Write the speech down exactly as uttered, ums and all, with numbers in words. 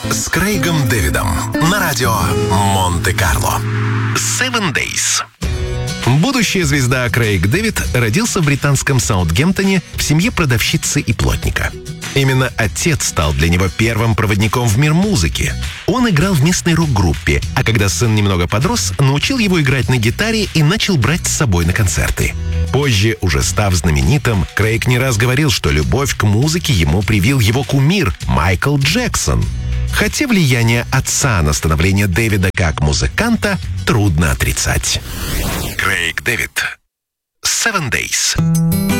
С Крэйгом Дэвидом на радио Монте-Карло. Seven Days. Будущая звезда Крэйг Дэвид родился в британском Саутгемптоне в семье продавщицы и плотника. Именно отец стал для него первым проводником в мир музыки. Он играл в местной рок-группе, а когда сын немного подрос, научил его играть на гитаре и начал брать с собой на концерты. Позже, уже став знаменитым, Крэйг не раз говорил, что любовь к музыке ему привил его кумир Майкл Джексон. Хотя влияние отца на становление Дэвида как музыканта трудно отрицать. Крэйг Дэвид. Seven Days.